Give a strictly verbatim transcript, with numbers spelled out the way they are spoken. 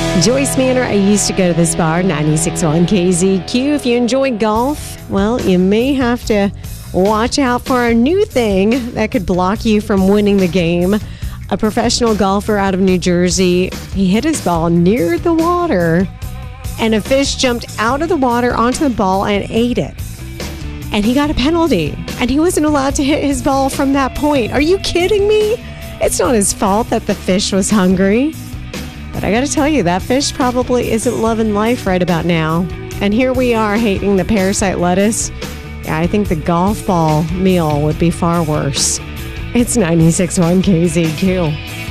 Joyce Manor, I used to go to this bar, ninety-six point one K Z Q. If you enjoy golf, well, you may have to watch out for a new thing that could block you from winning the game. A professional golfer out of New Jersey, he hit his ball near the water, and a fish jumped out of the water onto the ball and ate it. And he got a penalty, and he wasn't allowed to hit his ball from that point. Are you kidding me? It's not his fault that the fish was hungry. But I got to tell you, that fish probably isn't loving life right about now. And here we are hating the parasite lettuce. Yeah, I think the golf ball meal would be far worse. It's ninety-six point one K Z Q.